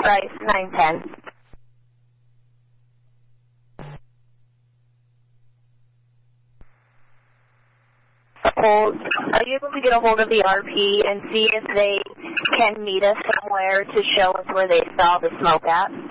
Price, 910. Hold. Are you able to get a hold of the RP and see if they can meet us somewhere to show us where they saw the smoke at?